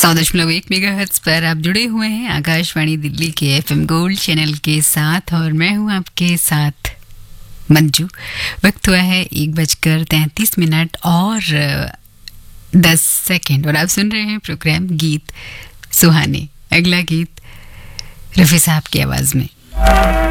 100.1 megahertz पर आप जुड़े हुए हैं आकाशवाणी दिल्ली के FM गोल्ड चैनल के साथ और मैं हूं आपके साथ मंजू। वक्त हुआ है 1:33 और 10 सेकंड और आप सुन रहे हैं प्रोग्राम गीत सुहाने। अगला गीत रफी साहब की आवाज में।